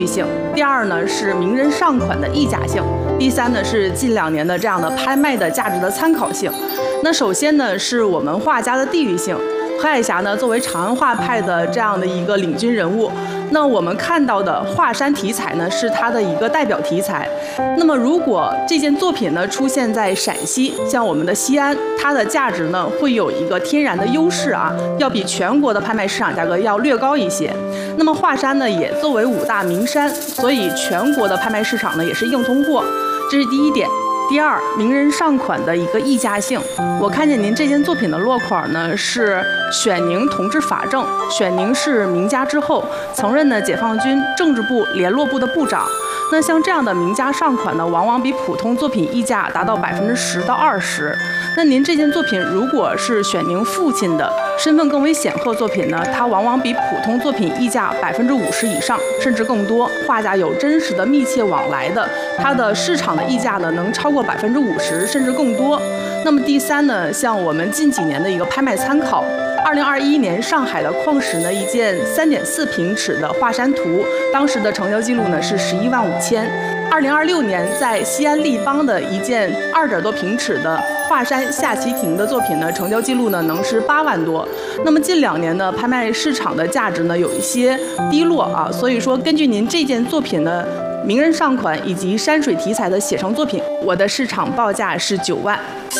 性，第二呢是名人上款的溢价性，第三呢是近2年的这样的拍卖的价值的参考性。那首先呢是我们画家的地域性，何海霞呢作为长安画派的这样的一个领军人物，那我们看到的华山题材呢是他的一个代表题材。那么如果这件作品呢出现在陕西，像我们的西安，它的价值呢会有一个天然的优势啊，要比全国的拍卖市场价格要略高一些。那么华山呢也作为5大名山，所以全国的拍卖市场呢也是硬通货，这是第一点。第二，名人上款的一个溢价性。我看见您这件作品的落款呢是选宁同治法正，选宁是名家之后，曾任呢解放军政治部联络部的部长。那像这样的名家上款呢，往往比普通作品溢价达到10%到20%。那您这件作品如果是选宁父亲的身份更为显赫作品呢，它往往比普通作品溢价50%以上，甚至更多。画家有真实的密切往来的，它的市场的溢价呢能超过50%甚至更多。那么第三呢，像我们近几年的一个拍卖参考，2021年上海的矿石呢一件3.4平尺的华山图，当时的成交记录呢是11万5千。2026年在西安立邦的一件2.多平尺的华山下棋亭的作品呢，成交记录呢能是8万多。那么近2年呢，拍卖市场的价值呢有一些低落啊，所以说根据您这件作品呢，名人上款以及山水题材的写成作品，我的市场报价是9万。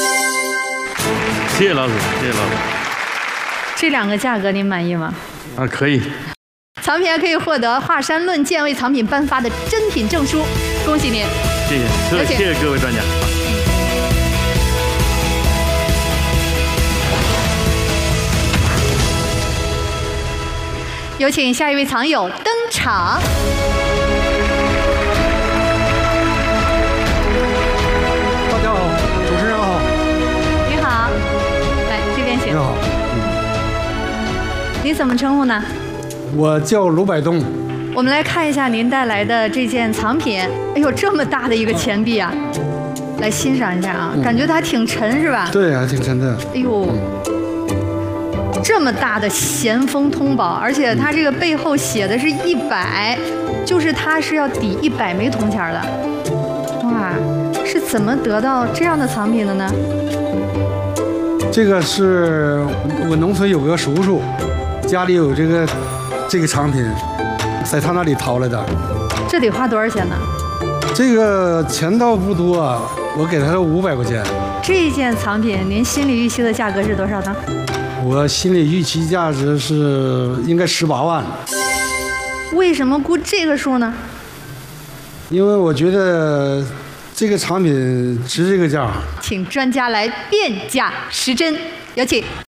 谢谢老师，谢谢老师。 这2个价格您满意吗？ 啊，可以。 藏品还可以获得华山论剑为藏品颁发的珍品证书，恭喜您！ 谢谢，谢谢各位专家。 有请下一位藏友登场。 大家好，主持人好。 你好，来这边请。 你好。 你怎么称呼呢？ 我叫卢百东。 我们来看一下您带来的这件藏品。哎呦，这么大的一个钱币啊！来欣赏一下啊，感觉它还挺沉是吧？ 对，还挺沉的。 哎呦，这么大的咸丰通宝，而且它这个背后写的是100，就是它是要抵100枚铜钱的。哇，是怎么得到这样的藏品的呢？ 这个是我农村有个叔叔，家里有这个藏品，在他那里淘来的。 这得花多少钱呢？ 这个钱倒不多，我给他500块钱。 这件藏品您心里预期的价格是多少呢？ 我心里预期价值是应该18万。 为什么估这个数呢？ 因为我觉得这个产品值这个价。 请专家来辨假识真，有请。